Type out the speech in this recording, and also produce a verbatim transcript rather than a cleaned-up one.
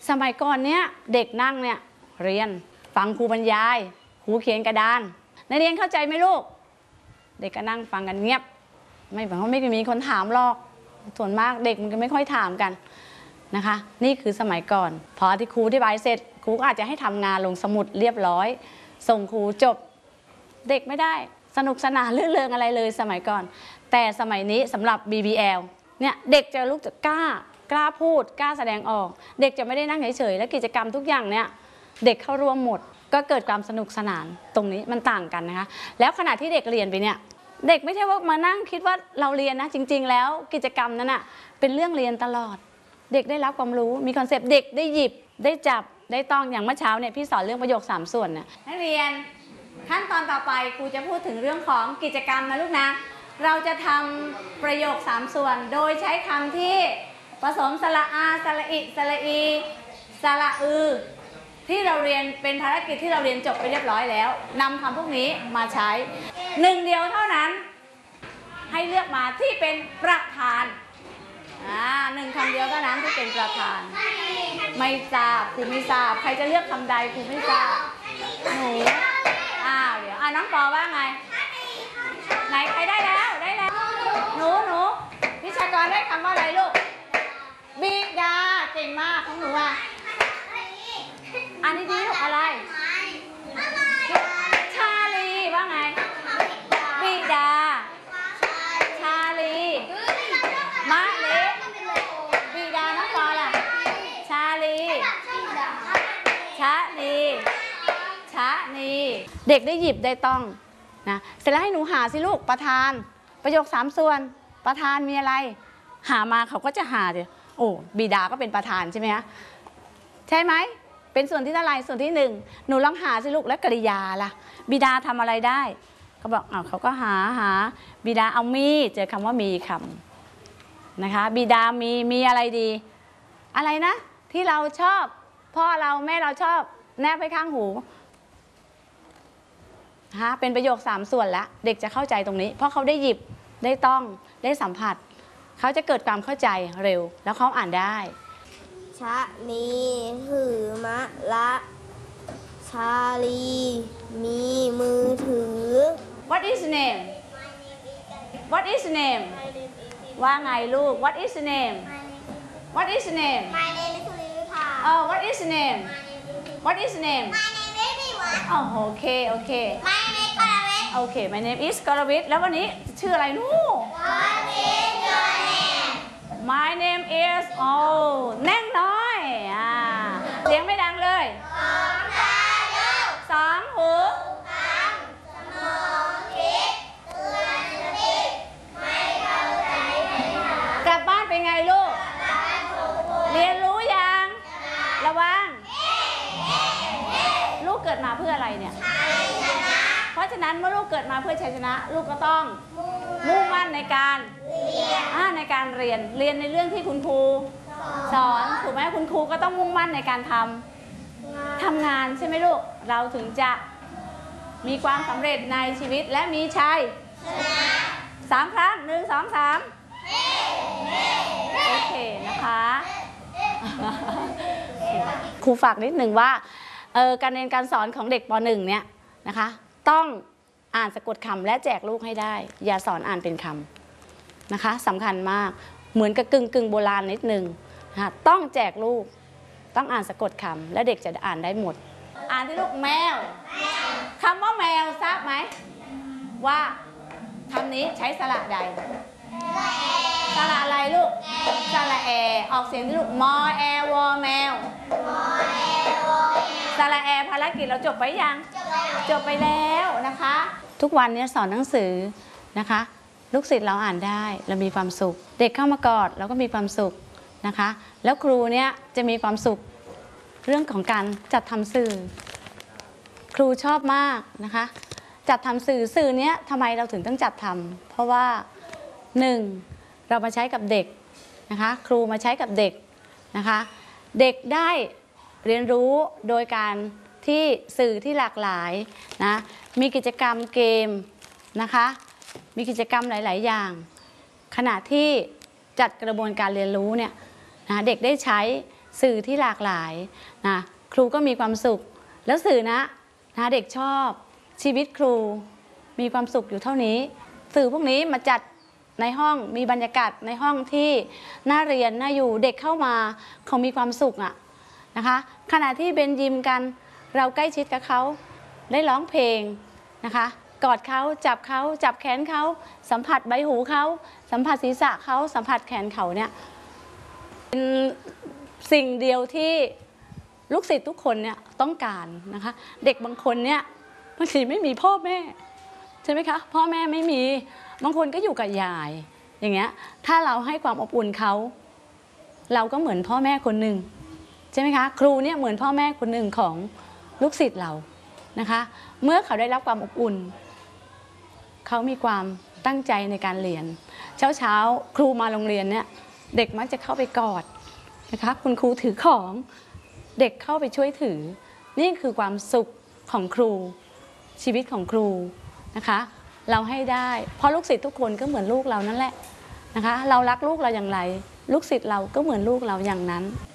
สมัยก่อนเนี้ยเด็กนั่งเนี่ยเรียนฟังครูบรรยายครูเขียนกระดานนักเรียนเข้าใจไหมลูกเด็กก็นั่งฟังกันเงียบไม่เพราะไม่มีคนถามหรอกส่วนมากเด็กมันก็ไม่ค่อยถามกันนะคะนี่คือสมัยก่อนพอที่ครูอธิบายเสร็จครูก็อาจจะให้ทำงานลงสมุดเรียบร้อยส่งครูจบเด็กไม่ได้สนุกสนานลื่นเริงอะไรเลยสมัยก่อนแต่สมัยนี้สำหรับ บี บี แอล เนี่ยเด็กจะลุกจะกล้ากล้าพูดกล้าแสดงออกเด็กจะไม่ได้นั่งเฉยๆและกิจกรรมทุกอย่างเนี่ยเด็กเข้าร่วมหมดก็เกิดความสนุกสนานตรงนี้มันต่างกันนะคะแล้วขณะที่เด็กเรียนไปเนี่ยเด็กไม่ใช่ว่ามานั่งคิดว่าเราเรียนนะจริงๆแล้วกิจกรรมนั้นอ่ะเป็นเรื่องเรียนตลอดเด็กได้รับความรู้มีคอนเซปต์เด็กได้หยิบได้จับได้ต้องอย่างเมื่อเช้าเนี่ยพี่สอนเรื่องประโยคสามส่วนน่ะนักเรียนขั้นตอนต่อไปครูจะพูดถึงเรื่องของกิจกรรมนะลูกนะเราจะทำประโยคสามส่วนโดยใช้คำที่ผสมสระอาสระอิสระอีสระอือที่เราเรียนเป็นภารกิจที่เราเรียนจบไปเรียบร้อยแล้วนำคำพวกนี้มาใช้หนึ่งเดียวเท่านั้นให้เลือกมาที่เป็นประธานอ่าหนึ่งคำเดียวเท่านั้นที่เป็นประธานไม่ทราบคุณไม่ทราบใครจะเลือกคำใดคุณไม่ทราบหนูอ้าวเดี๋ยวอ่าน้องปอว่าไงไหนใครได้แล้วได้แล้วหนูหนูวิชากรได้คำว่าอะไรลูกบิดาเก่งมากของหนูอ่ะอันนี้ดีลูกอะไรชาลีว่าไงบิดาชาลีมะเล็กบิดาน้องปอล่ะชาลีชะนีชะนีเด็กได้หยิบได้ต้องนะเสร็จแล้วให้หนูหาสิลูกประธานประโยคสามส่วนประธานมีอะไรหามาเขาก็จะหาสิโอ้บิดาก็เป็นประธานใช่ไหมคะใช่ไหมเป็นส่วนที่เท่าไรส่วนที่หนึ่งหนูลองหาสิลูกแล้วกริยาล่ะบิดาทำอะไรได้เขาบอกอ้าวเขาก็หาหาบิดาเอามีเจอคำว่ามีคำนะคะบิดามีมีอะไรดีอะไรนะที่เราชอบพ่อเราแม่เราชอบแนบไปข้างหูฮะเป็นประโยคสามส่วนแล้วเด็กจะเข้าใจตรงนี้เพราะเขาได้หยิบได้ต้องได้สัมผัสเขาจะเกิดความเข้าใจเร็วแล้วเขาอ่านได้ชะนีถือมะละชาลีมีมือถือ What is name What is name ว่าไงลูก What is name What is name My name is สุริวิภา Oh What is name What is name My name is วิวัฒน์ Oh โอเคโอเค My name is กรวิทย์โอเค My name is กรวิทย์แล้ววันนี้ชื่ออะไรลูก What is your name My name is Oh แน่งน้อยอ่าเสียงไม่ดังเลยสองตาลูกสองหูฟังสมองคิดเตือนสติไม่เข้าใจไม่ถามกลับบ้านเป็นไงลูกเรียนรู้ยังระวังลูกเกิดมาเพื่ออะไรเนี่ยเพราะฉะนั้นเมื่อลูกเกิดมาเพื่อชัยชนะลูกก็ต้องมุ่งมั่นในการในการเรียนเรียนในเรื่องที่คุณครูสอนถูกไหมคุณครูก็ต้องมุ่งมั่นในการทำทำงานใช่ไหมลูกเราถึงจะมีความสำเร็จในชีวิตและมีชัยสามครั้งหนึ่งสองสามโอเคนะคะครูฝากนิดหนึ่งว่าการเรียนการสอนของเด็กป หนึ่ง เนี่ยนะคะต้องอ่านสะกดคำและแจกลูกให้ได้อย่าสอนอ่านเป็นคำนะคะสำคัญมากเหมือนกับกึ่งกึ่งโบราณนิดนึงนะคะต้องแจกลูกต้องอ่านสะกดคำและเด็กจะอ่านได้หมดอ่านที่ลูกแมวคำว่าแมวทราบไหมว่าคำนี้ใช้สระใดสระอะไรลูกสระแอออกเสียงที่ลูกมอแอวอแมวสระแอภารกิจเราจบไปยังจบไปแล้วนะคะทุกวันนี้สอนหนังสือนะคะลูกศิษย์เราอ่านได้เรามีความสุขเด็กเข้ามากอดเราก็มีความสุขนะคะแล้วครูเนี่ยจะมีความสุขเรื่องของการจัดทำสื่อครูชอบมากนะคะจัดทำสื่อสื่อเนี้ยทำไมเราถึงต้องจัดทำเพราะว่าหนึ่งเรามาใช้กับเด็กนะคะครูมาใช้กับเด็กนะคะเด็กได้เรียนรู้โดยการที่สื่อที่หลากหลายนะมีกิจกรรมเกมนะคะมีกิจกรรมหลายๆอย่างขณะที่จัดกระบวนการเรียนรู้เนี่ยนะเด็กได้ใช้สื่อที่หลากหลายนะครูก็มีความสุขแล้วสื่อนะนะเด็กชอบชีวิตครูมีความสุขอยู่เท่านี้สื่อพวกนี้มาจัดในห้องมีบรรยากาศในห้องที่น่าเรียนน่าอยู่เด็กเข้ามาเขามีความสุขอ่ะนะคะขณะที่เบนยิมกันเราใกล้ชิดกับเขาได้ร้องเพลงนะคะกอดเขาจับเขาจับแขนเขาสัมผัสใบหูเขาสัมผัสศีรษะเขาสัมผัสแขนเขาเนี่ยเป็นสิ่งเดียวที่ลูกศิษย์ทุกคนเนี่ยต้องการนะคะเด็กบางคนเนี่ยบางทีไม่มีพ่อแม่ใช่ไหมคะพ่อแม่ไม่มีบางคนก็อยู่กับยายอย่างเงี้ยถ้าเราให้ความอบอุ่นเขาเราก็เหมือนพ่อแม่คนหนึ่งใช่ไหมคะครูเนี่ยเหมือนพ่อแม่คนหนึ่งของลูกศิษย์เรานะคะเมื่อเขาได้รับความอบอุ่นเขามีความตั้งใจในการเรียนเช้าเช้าครูมาโรงเรียนเนี่ยเด็กมักจะเข้าไปกอดนะคะคุณครูถือของเด็กเข้าไปช่วยถือนี่คือความสุขของครูชีวิตของครูนะคะเราให้ได้เพราะลูกศิษย์ทุกคนก็เหมือนลูกเรานั่นแหละนะคะเรารักลูกเราอย่างไรลูกศิษย์เราก็เหมือนลูกเราอย่างนั้น